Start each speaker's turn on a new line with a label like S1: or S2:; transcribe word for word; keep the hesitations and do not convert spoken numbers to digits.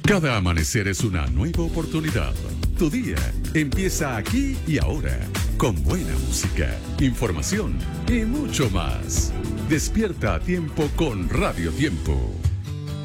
S1: Cada amanecer es una nueva oportunidad. Tu día empieza aquí y ahora, con buena música, información y mucho más. Despierta a tiempo con Radio Tiempo.